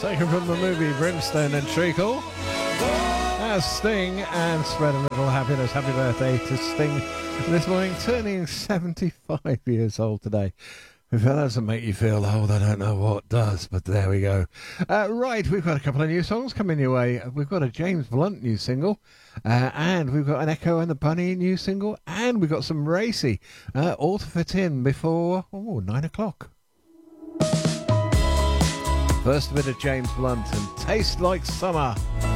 taken from the movie Brimstone and Treacle. As Sting and spread a little happiness. Happy birthday to Sting this morning, turning 75 years old today. If that doesn't make you feel old, I don't know what does, but there we go. Right, we've got a couple of new songs coming your way. We've got a James Blunt new single, and we've got an Echo and the Bunny new single, and we've got some Racy, all to fit in before 9 o'clock. First bit of James Blunt and Taste Like Summer.